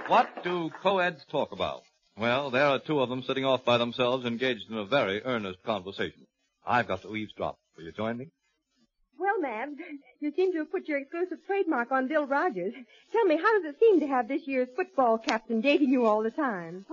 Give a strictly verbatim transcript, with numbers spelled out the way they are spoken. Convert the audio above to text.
What do co-eds talk about? Well, there are two of them sitting off by themselves engaged in a very earnest conversation. I've got to eavesdrop. Will you join me? Well, Mabs, you seem to have put your exclusive trademark on Bill Rogers. Tell me, how does it seem to have this year's football captain dating you all the time?